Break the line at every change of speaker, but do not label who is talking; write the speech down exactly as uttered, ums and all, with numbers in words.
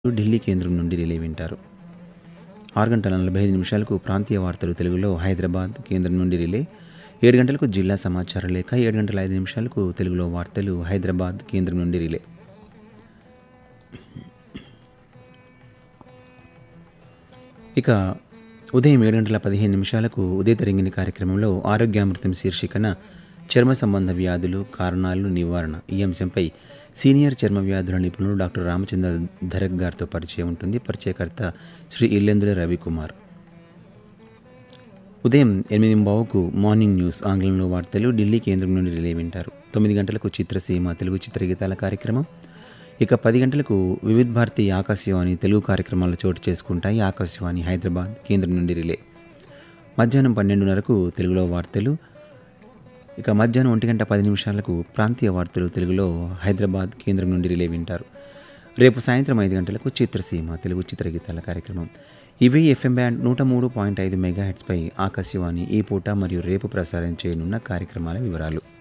ఢిల్లీ కేంద్రం నుండి రిలే వింటారు. ఆరు గంటల నలభై ఐదు నిమిషాలకు ప్రాంతీయ వార్తలు తెలుగులో హైదరాబాద్ కేంద్రం నుండి రిలే. ఏడు గంటలకు జిల్లా సమాచార లేఖ. ఏడు గంటల ఐదు నిమిషాలకు తెలుగులో వార్తలు హైదరాబాద్ కేంద్రం నుండి రిలే. ఇక ఉదయం ఏడు గంటల పదిహేను నిమిషాలకు ఉదయ తరంగిణి కార్యక్రమంలో ఆరోగ్యామృతం శీర్షికన చర్మ సంబంధ వ్యాధులు కారణాలు నివారణ ఈ అంశంపై సీనియర్ చర్మ వ్యాధుల నిపుణులు డాక్టర్ రామచంద్ర ధరక్ గారితో పరిచయం ఉంటుంది. పరిచయకర్త శ్రీ ఇల్లెందుల రవికుమార్. ఉదయం ఎనిమిది బావుకు మార్నింగ్ న్యూస్ ఆంగ్లంలో వార్తలు ఢిల్లీ కేంద్రం నుండి రిలే వింటారు. తొమ్మిది గంటలకు చిత్రసీమ తెలుగు చిత్రగీతాల కార్యక్రమం. ఇక పది గంటలకు వివిధ్ భారతి ఆకాశవాణి తెలుగు కార్యక్రమాలు చోటు చేసుకుంటాయి. ఆకాశవాణి హైదరాబాద్ కేంద్రం నుండి రిలే. మధ్యాహ్నం పన్నెండున్నరకు తెలుగులో వార్తలు. ఇక మధ్యాహ్నం ఒంటి గంట పది నిమిషాలకు ప్రాంతీయ వార్తలు తెలుగులో హైదరాబాద్ కేంద్రం నుండి రిలే వింటారు. రేపు సాయంత్రం ఐదు గంటలకు చిత్రసీమ తెలుగు చిత్రగీతాల కార్యక్రమం. ఇవి ఎఫ్ఎం బ్యాండ్ నూట మూడు పాయింట్ ఐదు మెగాహెట్స్పై ఆకాశవాణి ఈ పూట మరియు రేపు ప్రసారం చేయనున్న కార్యక్రమాల వివరాలు.